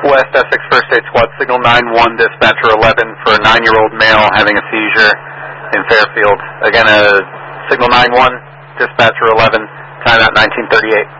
West Essex First Aid Squad, signal 9-1, dispatcher 11 for a 9-year-old male having a seizure in Fairfield. Again, signal 9-1, dispatcher 11, time out 1938.